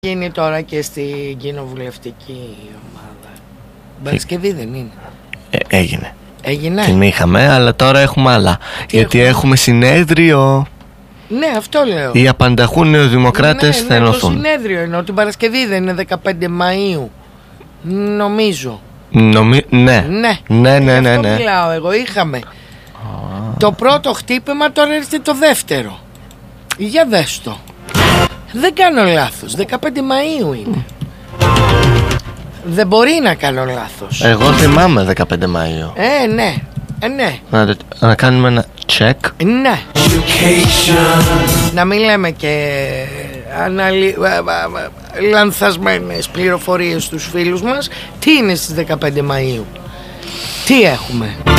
γίνει τώρα και στην κοινοβουλευτική ομάδα. Παρασκευή δεν είναι? Έγινε. Έγινε. Την είχαμε, αλλά τώρα έχουμε άλλα. Γιατί έχουμε συνέδριο. Ναι, αυτό λέω. Οι απανταχούν νεοδημοκράτες θα ενωθούν. Το συνέδριο εννοώ. Την Παρασκευή δεν είναι 15 Μαΐου? Νομίζω. Ναι. Αυτό μιλάω εγώ. Είχαμε το πρώτο χτύπημα, τώρα έρχεται το δεύτερο. Για δες το. Δεν κάνω λάθος. 15 Μαΐου είναι. Δεν μπορεί να κάνω λάθος. Εγώ θυμάμαι 15 Μαΐου. Ναι. Ναι. Να κάνουμε ένα check. Ναι. Να μην λέμε και λανθασμένες πληροφορίες στους φίλους μας. Τι είναι στις 15 Μαΐου? Τι έχουμε?